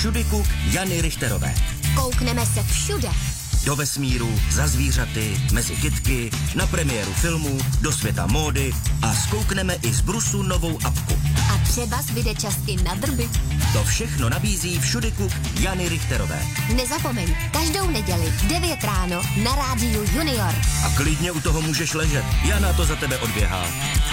Všudykud Jany Richterové. Koukneme se všude. Do vesmíru, za zvířaty, mezi kytky, na premiéru filmů, do světa módy a zkoukneme i z brusu novou apku. A třeba zbyde častky na drby. To všechno nabízí Všudykud Jany Richterové. Nezapomeň, každou neděli 9 ráno na rádiu Junior. A klidně u toho můžeš ležet, Jana to za tebe odběhá.